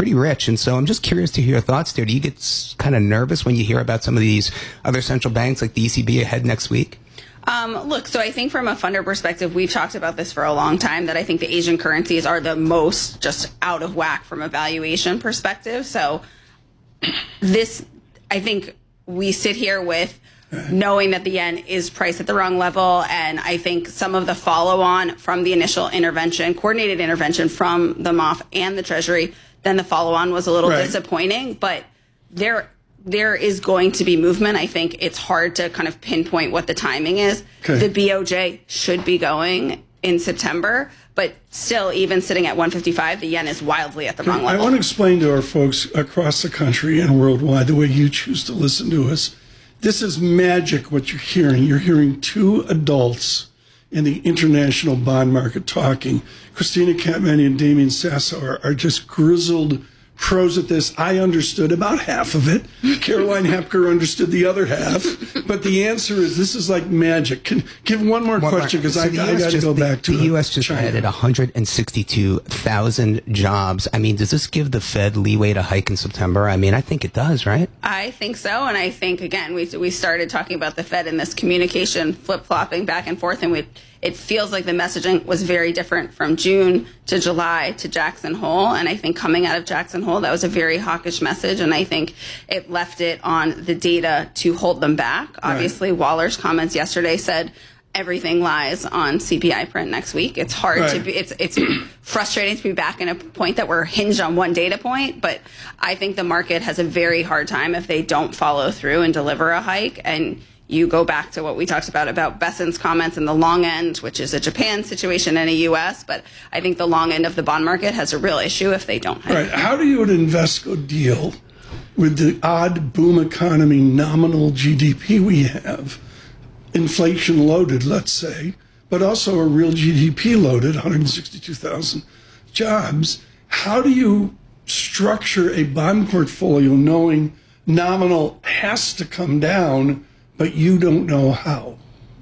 pretty rich. And so I'm just curious to hear your thoughts there. Do you get kind of nervous when you hear about some of these other central banks like the ECB ahead next week? Look, so I think from a funder perspective, we've talked about this for a long time, that I think the Asian currencies are the most just out of whack from a valuation perspective. So I think we sit here with knowing that the yen is priced at the wrong level. And I think some of the follow-on from the initial intervention, coordinated intervention from the MOF and the Treasury, then the follow-on was a little disappointing. But there is going to be movement. I think it's hard to kind of pinpoint what the timing is. The BOJ should be going in September, but still, even sitting at 155, the yen is wildly at the wrong level. I want to explain to our folks across the country and worldwide, the way you choose to listen to us. This is magic what you're hearing. You're hearing two adults in the international bond market talking. Christina Catmany and Damien Sasso are just grizzled pros at this. I understood about half of it. Caroline Hepker understood the other half. But the answer is, this is like magic. Can give one more question, because I got to go back to the U.S. just China. added 162,000 jobs. I mean, does this give the Fed leeway to hike in September? I mean, I think it does, right? I think so. And I think, again, we started talking about the Fed and this communication flip-flopping back and forth, and it feels like the messaging was very different from June to July to Jackson Hole. And I think coming out of Jackson Hole, that was a very hawkish message. And I think it left it on the data to hold them back. Obviously, Waller's comments yesterday said everything lies on CPI print next week. It's hard to be, it's frustrating to be back in a point that we're hinged on one data point. But I think the market has a very hard time if they don't follow through and deliver a hike. And you go back to what we talked about Besant's comments and the long end, which is a Japan situation and a U.S., but I think the long end of the bond market has a real issue if they don't hike. Right. How do you at Invesco deal with the odd boom economy nominal GDP we have, inflation loaded, let's say, but also a real GDP loaded, 162,000 jobs? How do you structure a bond portfolio knowing nominal has to come down, but you don't know how?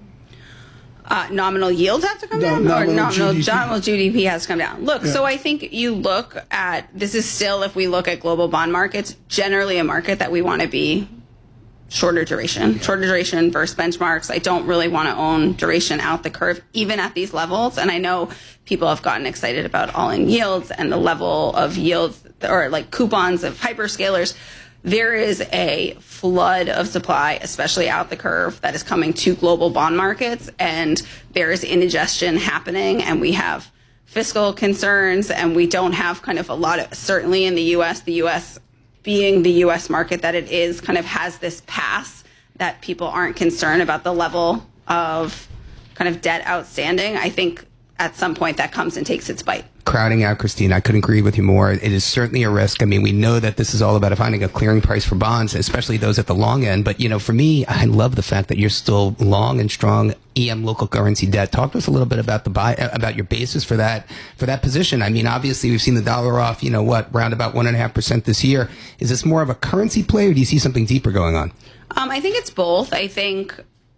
Nominal yields have to come down, or nominal GDP has to come down. Look, so I think you look at, this is still, if we look at global bond markets, generally a market that we want to be shorter duration versus benchmarks. I don't really want to own duration out the curve, even at these levels. And I know people have gotten excited about all-in yields and the level of yields, or like coupons of hyperscalers. There is a flood of supply, especially out the curve, that is coming to global bond markets, and there is indigestion happening, and we have fiscal concerns, and we don't have kind of a lot of, certainly in the U.S., being the U.S. market that it is, kind of has this pass that people aren't concerned about the level of kind of debt outstanding. I think at some point that comes and takes its bite. Crowding out, Christine, I couldn't agree with you more. It is certainly a risk. I mean, we know that this is all about finding a clearing price for bonds, especially those at the long end. But, for me, I love the fact that you're still long and strong EM local currency debt. Talk to us a little bit about about your basis for that position. I mean, obviously, we've seen the dollar off, round about 1.5% this year. Is this more of a currency play, or do you see something deeper going on? I think it's both. I think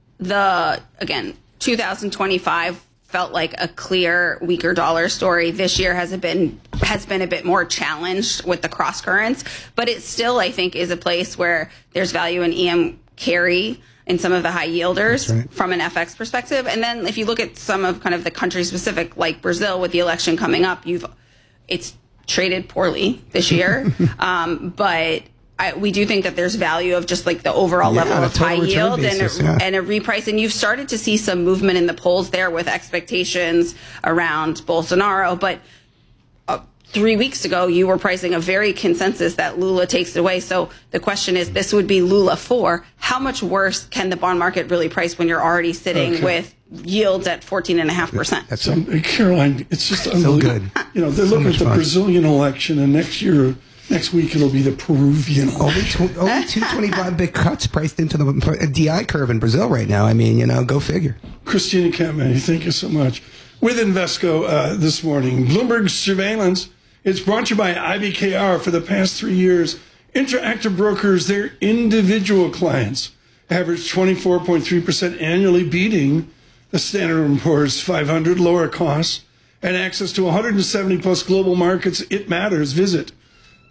2025 felt like a clear, weaker dollar story. This year has been a bit more challenged with the cross currents, but it still, I think, is a place where there's value in EM carry in some of the high yielders from an FX perspective. And then if you look at some of kind of the country specific, like Brazil with the election coming up, it's traded poorly this year, but we do think that there's value of just like the overall level of high yield basis, and a reprice. And you've started to see some movement in the polls there with expectations around Bolsonaro. But 3 weeks ago, you were pricing a very consensus that Lula takes it away. So the question is, this would be Lula 4. How much worse can the bond market really price when you're already sitting with yields at 14.5%? That's Caroline, it's just unbelievable. So good. They're looking at the Brazilian election, and next week it'll be the Peruvian. Only 225 big cuts priced into the DI curve in Brazil right now. I mean, go figure. Christina Catmany, thank you so much. With Invesco this morning, Bloomberg Surveillance. It's brought to you by IBKR. For the past 3 years, Interactive Brokers, their individual clients, averaged 24.3% annually, beating the Standard & Poor's 500, lower costs, and access to 170 plus global markets. It matters. Visit